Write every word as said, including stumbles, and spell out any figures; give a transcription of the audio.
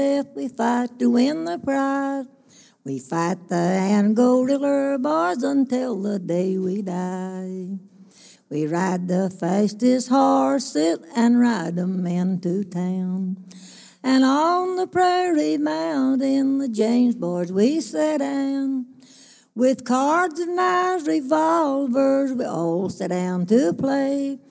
we fight to win the prize. We fight the Angola boys until the day we die. We ride the fastest horses and ride 'em into town. And on the prairie mound in the James boys we sat down. With cards and knives, revolvers, we all sat down to play.